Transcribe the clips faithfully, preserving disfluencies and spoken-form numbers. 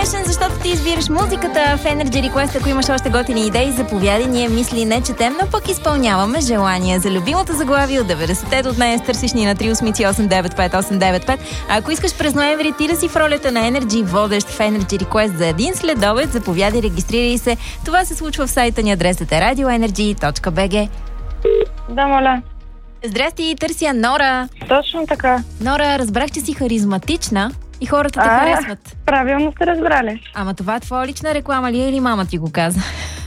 Passion, защото ти избираш музиката в Energy Request. Ако имаш още готини идеи, заповядай. Ние мисли не четем, но пък изпълняваме желания за любимото заглавие от деветдесетте до днес. Търсиш ни на три осем осем девет пет осем девет пет. А ако искаш през ноември ти да си в ролята на Energy водещ в Energy Request за един следобед, заповядай, регистрирай се. Това се случва в сайта ни, адресът е радио енерджи точка би джи. Да, моля. Здрасти, търся Нора. Точно така. Нора, разбрах, че си харизматична и хората те а, харесват. Правилно сте разбрали. Ама това твоя лична реклама ли е или мама ти го каза?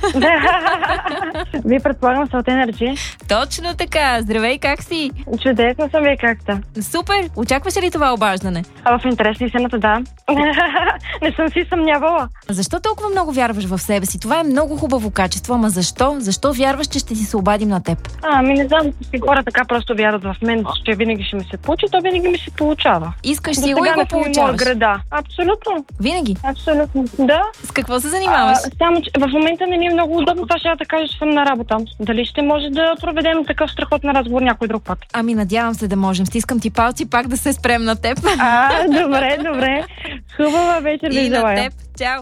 Вие предполагам са от Energy. Точно така. Здравей, как си? Чудесно съм, вие как сте? Супер. Очакваш ли това обаждане? А в интерес на истината, да. Не съм си съмнявала. Защо толкова много вярваш в себе си? Това е много хубаво качество, ама защо? Защо вярваш, че ще си се обадим на теб? А, ми не знам, си хора така просто вярват в мен, че винаги ще ми се получи, то винаги ми се получава. Искаш си го и го получаваш? Града. Абсолютно. Винаги? Абсолютно. Да. С какво се занимаваш? А, само, че в момента не ми е много удобно, това ще я да кажа, че съм на работа. Дали ще може да проведем такъв страхотен разговор някой друг път? Ами надявам се да можем. Стискам ти палци пак да се спрем на теб. А, добре, добре. Хубава вечер ви желая. И на теб. Чао.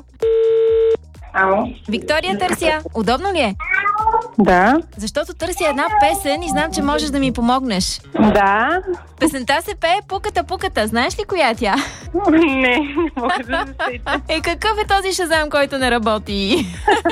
Ало. Виктория търся. Удобно ли е? Да. Защото търся една песен и знам, че можеш да ми помогнеш. Да. Песента се пее Пуката, пуката. Знаеш ли коя е тя? Не, не мога да се сетя. Е, какъв е този Шазам, който не работи?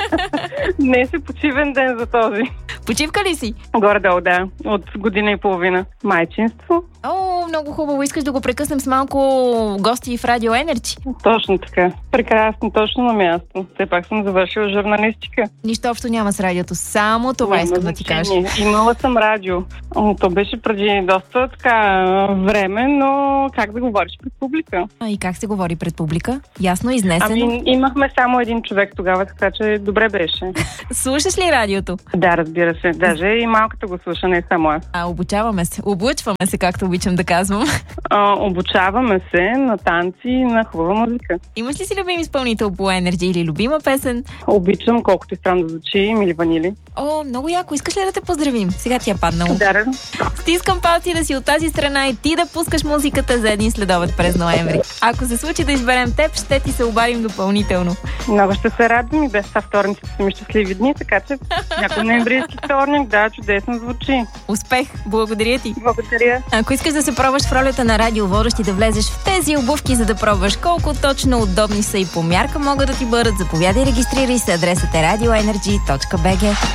Не си почивен ден за този. Почивка ли си? Горе-долу, да. От година и половина. Майчинство. О, много хубаво. Искаш да го прекъснем с малко гости в Радио Енерджи? Точно така. Прекрасно, точно на място. Все пак съм завършила журналистика. Нищо общо няма с радиото. Само това няма искам да ти кажа. Имала съм радио. О, то беше преди доста така време, но как да говориш пред публика? А и как се говори пред публика? Ясно, изнесено? Ами имахме само един човек тогава, така че добре беше. Слушаш ли радиото? Да, разбира се. Даже и малката го слуша, не само аз. А, обучаваме се. Облъчваме се, както обичам да казвам. А, обучаваме се на танци и на хубава музика. Имаш ли си любим изпълнител по Енерджи или любима песен? Обичам, колкото и странно да звучи, Мили Ванили. О, много яко. Искаш ли да те поздравим? Сега ти е паднало. Да, Стискам палци да си от тази страна и ти да пускаш музиката за един следобед през ноември. Ако се случи да изберем теб, ще ти се обадим допълнително. Много ще се радвам и без това вторниците са ми щастливи дни, така че някой ноемврийски вторник, да, чудесно звучи. Успех! Благодаря ти! Благодаря! Ако искаш да се пробваш в ролята на радиоводещ и да влезеш в тези обувки, за да пробваш колко точно удобни са и по мярка могат да ти бъдат, заповядай, регистрирай се. Адресът е радио енерджи точка би джи.